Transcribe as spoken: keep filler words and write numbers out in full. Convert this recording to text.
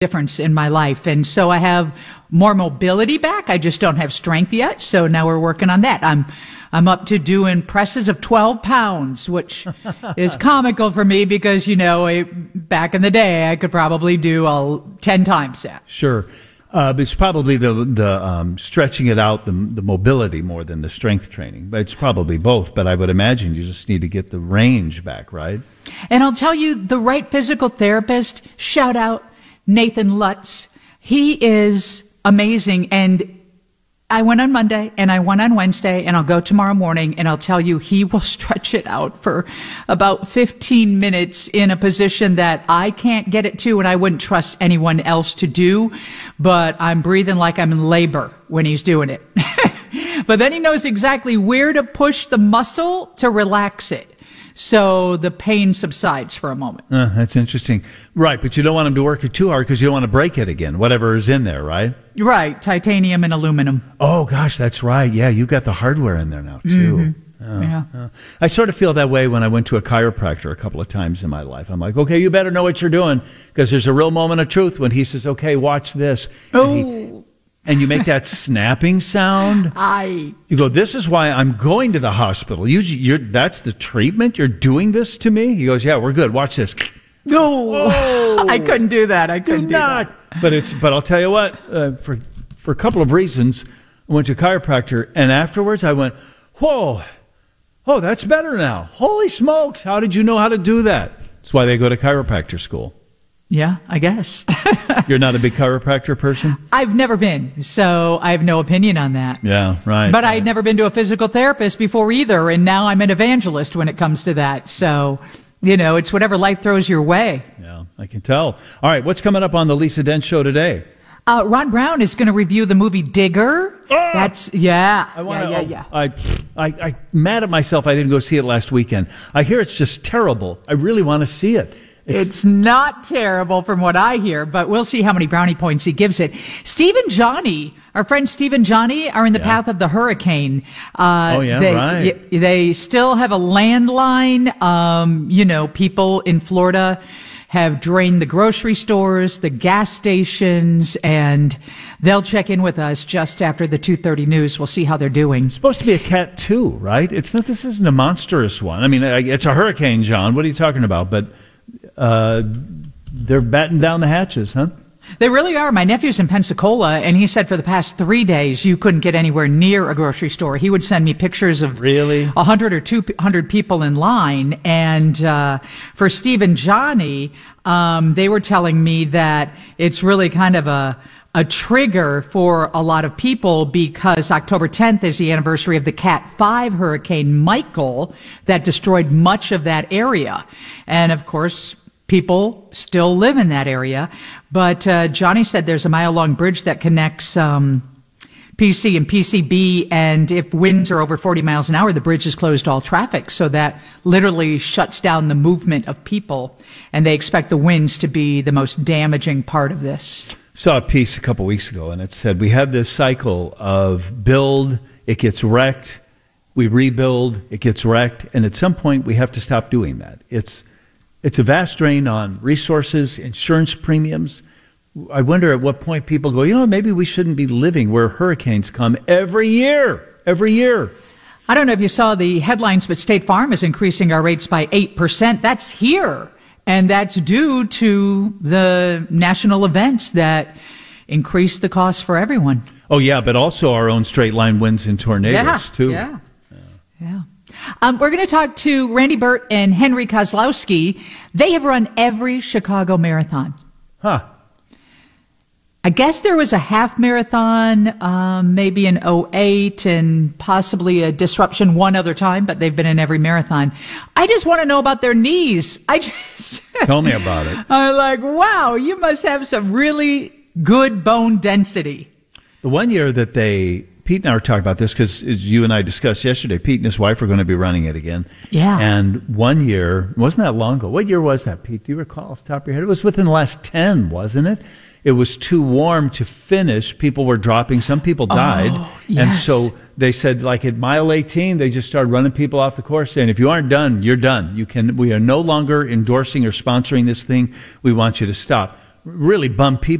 difference in my life. And so I have more mobility back. I just don't have strength yet. So now we're working on that. I'm, I'm up to doing presses of twelve pounds, which is comical for me because, you know, I, back in the day, I could probably do all ten times that. Sure. Uh, but it's probably the, the, um, stretching it out, the, the mobility more than the strength training. But it's probably both. But I would imagine you just need to get the range back, right? And I'll tell you, the right physical therapist, shout out Nathan Lutz. He is amazing. And I went on Monday and I went on Wednesday and I'll go tomorrow morning and I'll tell you he will stretch it out for about fifteen minutes in a position that I can't get it to and I wouldn't trust anyone else to do. But I'm breathing like I'm in labor when he's doing it. But then he knows exactly where to push the muscle to relax it. So the pain subsides for a moment. Uh, that's interesting. Right, but you don't want him to work it too hard because you don't want to break it again, whatever is in there, right? Right, titanium and aluminum. Oh, gosh, that's right. Yeah, you got the hardware in there now, too. Mm-hmm. Oh, yeah. oh. I sort of feel that way when I went to a chiropractor a couple of times in my life. I'm like, okay, you better know what you're doing because there's a real moment of truth when he says, okay, watch this. Oh. And he, And you make that snapping sound. I. You go, this is why I'm going to the hospital. You, you're, that's the treatment? You're doing this to me? He goes, yeah, we're good. Watch this. No, oh, I couldn't do that. I couldn't do, do not. That. But it's. But I'll tell you what. Uh, for for a couple of reasons, I went to a chiropractor, and afterwards I went, whoa, oh, that's better now. Holy smokes! How did you know how to do that? That's why they go to chiropractor school. Yeah, I guess. You're not a big chiropractor person? I've never been, so I have no opinion on that. Yeah, right. But right. I'd never been to a physical therapist before either, and now I'm an evangelist when it comes to that. So, you know, it's whatever life throws your way. Yeah, I can tell. All right, what's coming up on the Lisa Dent Show today? Uh, Ron Brown is going to review the movie Digger. Oh! That's, yeah, I wanna, yeah, yeah, yeah. I, I, I, mad at myself I didn't go see it last weekend. I hear it's just terrible. I really want to see it. It's, it's not terrible from what I hear, but we'll see how many brownie points he gives it. Steve and Johnny, our friend Steve and Johnny, are in the yeah. path of the hurricane. Uh, oh, yeah, they, right. Y- they still have a landline. Um, you know, people in Florida have drained the grocery stores, the gas stations, and they'll check in with us just after the two thirty news. We'll see how they're doing. It's supposed to be a cat two, right? It's not. This isn't a monstrous one. I mean, it's a hurricane, John. What are you talking about? But uh, they're batting down the hatches, huh? They really are. My nephew's in Pensacola, and he said for the past three days you couldn't get anywhere near a grocery store. He would send me pictures of really a hundred or two hundred people in line. And uh, for Steve and Johnny, um, they were telling me that it's really kind of a a trigger for a lot of people because October tenth is the anniversary of the Cat five hurricane Michael that destroyed much of that area. And of course, people still live in that area. But uh, Johnny said there's a mile-long bridge that connects um, P C and P C B, and if winds are over forty miles an hour, the bridge is closed to all traffic. So that literally shuts down the movement of people, and they expect the winds to be the most damaging part of this. Saw a piece a couple weeks ago, and it said we have this cycle of build, it gets wrecked, we rebuild, it gets wrecked, and at some point we have to stop doing that. It's It's a vast drain on resources, insurance premiums. I wonder at what point people go, you know, maybe we shouldn't be living where hurricanes come every year, every year. I don't know if you saw the headlines, but State Farm is increasing our rates by eight percent. That's here. And that's due to the national events that increase the cost for everyone. Oh, yeah, but also our own straight line winds and tornadoes, yeah, too. Yeah, yeah. yeah. Um, we're going to talk to Randy Burt and Henry Kozlowski. They have run every Chicago marathon. Huh. I guess there was a half marathon, um, maybe in oh eight and possibly a disruption one other time, but they've been in every marathon. I just want to know about their knees. I just Tell me about it. I'm like, wow, you must have some really good bone density. The one year that they... Pete and I were talking about this because, as you and I discussed yesterday, Pete and his wife are going to be running it again. Yeah. And one year, wasn't that long ago? What year was that, Pete? Do you recall off the top of your head? It was within the last ten, wasn't it? It was too warm to finish. People were dropping. Some people died. Oh, yes. And so they said, like at mile eighteen, they just started running people off the course saying, if you aren't done, you're done. You can. We are no longer endorsing or sponsoring this thing. We want you to stop. really bummed people